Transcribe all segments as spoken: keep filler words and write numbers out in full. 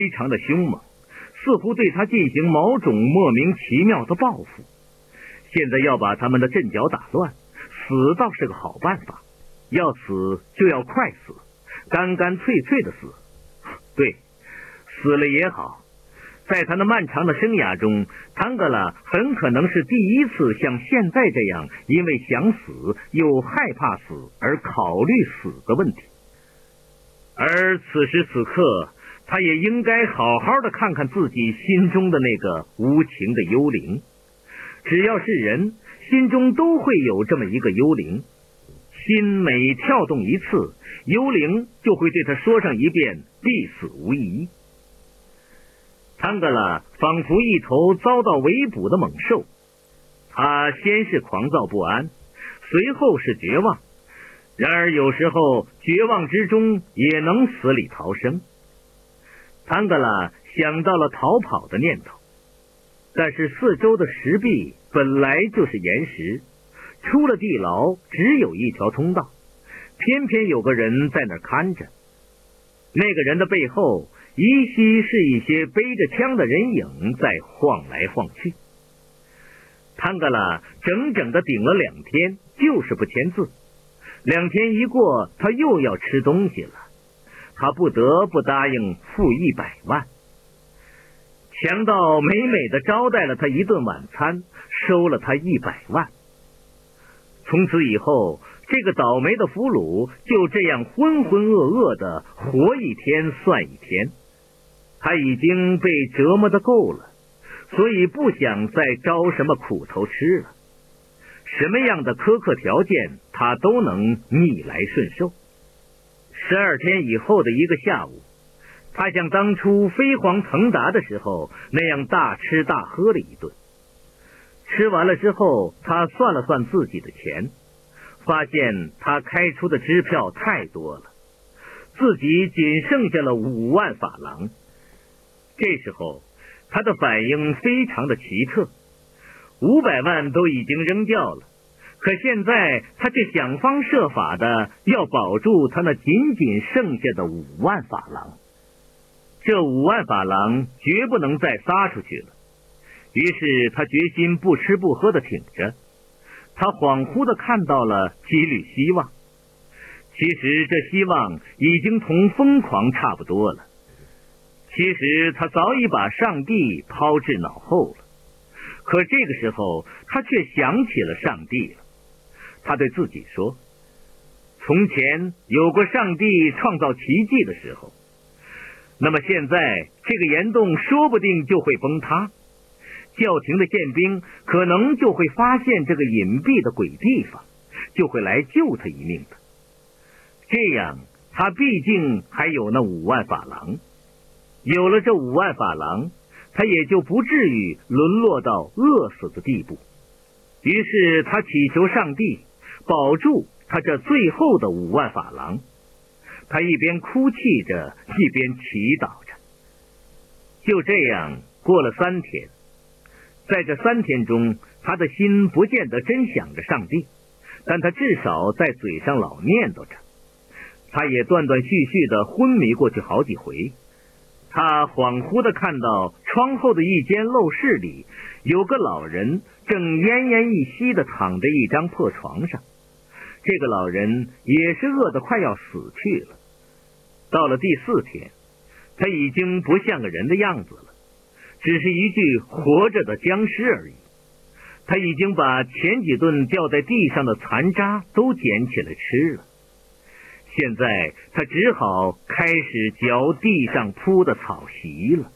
非常的凶猛，似乎对他进行某种莫名其妙的报复。现在要把他们的阵脚打乱，死倒是个好办法。要死就要快死，干干脆脆的死。对，死了也好。在他那漫长的生涯中，唐格拉很可能是第一次像现在这样因为想死又害怕死而考虑死的问题。而此时此刻，他也应该好好的看看自己心中的那个无情的幽灵。只要是人，心中都会有这么一个幽灵，心每跳动一次，幽灵就会对他说上一遍必死无疑。唐格拉仿佛一头遭到围捕的猛兽，他先是狂躁不安，随后是绝望，然而有时候绝望之中也能死里逃生。唐格拉想到了逃跑的念头，但是四周的石壁本来就是岩石，出了地牢只有一条通道，偏偏有个人在那儿看着。那个人的背后依稀是一些背着枪的人影在晃来晃去。唐格拉整整的顶了两天，就是不签字。两天一过，他又要吃东西了，他不得不答应付一百万。强盗美美的招待了他一顿晚餐，收了他一百万。从此以后，这个倒霉的俘虏就这样浑浑噩噩的活一天算一天。他已经被折磨的够了，所以不想再招什么苦头吃了。什么样的苛刻条件，他都能逆来顺受。十二天以后的一个下午，他像当初飞黄腾达的时候那样大吃大喝了一顿。吃完了之后，他算了算自己的钱，发现他开出的支票太多了，自己仅剩下了五万法郎。这时候他的反应非常的奇特，五百万都已经扔掉了，可现在他却想方设法的要保住他那仅仅剩下的五万法郎。这五万法郎绝不能再撒出去了，于是他决心不吃不喝的挺着。他恍惚的看到了几缕希望，其实这希望已经同疯狂差不多了。其实他早已把上帝抛至脑后了，可这个时候他却想起了上帝了。他对自己说，从前有过上帝创造奇迹的时候，那么现在这个岩洞说不定就会崩塌，教廷的宪兵可能就会发现这个隐蔽的鬼地方，就会来救他一命的。这样他毕竟还有那五万法郎，有了这五万法郎，他也就不至于沦落到饿死的地步。于是他祈求上帝保住他这最后的五万法郎。他一边哭泣着，一边祈祷着。就这样过了三天，在这三天中，他的心不见得真想着上帝，但他至少在嘴上老念叨着。他也断断续续的昏迷过去好几回。他恍惚的看到窗后的一间陋室里，有个老人正奄奄一息的躺在一张破床上。这个老人也是饿得快要死去了。到了第四天，他已经不像个人的样子了，只是一具活着的僵尸而已。他已经把前几顿掉在地上的残渣都捡起来吃了。现在他只好开始嚼地上铺的草席了。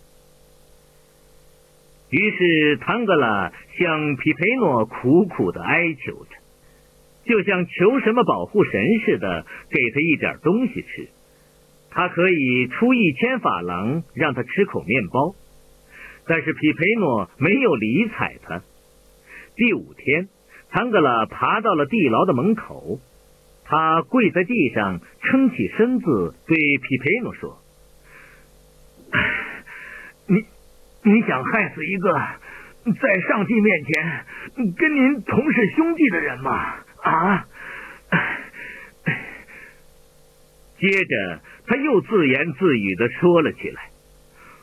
于是唐格拉向皮培诺苦苦的哀求着，就像求什么保护神似的，给他一点东西吃。他可以出一千法郎让他吃口面包，但是皮培诺没有理睬他。第五天，唐格拉爬到了地牢的门口，他跪在地上，撑起身子，对皮培诺说：“你你想害死一个在上帝面前跟您同是兄弟的人吗？啊？”接着他又自言自语地说了起来：“